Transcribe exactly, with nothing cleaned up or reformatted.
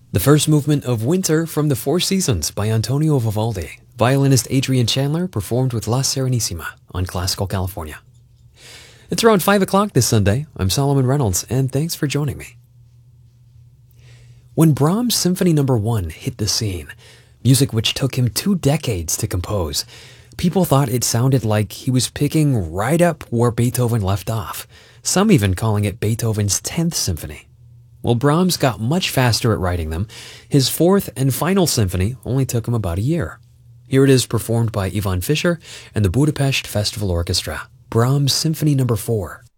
The first movement of Winter from the Four Seasons by Antonio Vivaldi. Violinist Adrian Chandler performed with La Serenissima on Classical California. It's around five o'clock this Sunday. I'm Solomon Reynolds, and thanks for joining me. When Brahms' Symphony Number one hit the scene, music which took him two decades to compose, people thought it sounded like he was picking right up where Beethoven left off, some even calling it Beethoven's tenth Symphony. Well, Brahms got much faster at writing them. His fourth and final symphony only took him about a year. Here it is performed by Ivan Fischer and the Budapest Festival Orchestra, Brahms' Symphony Number four.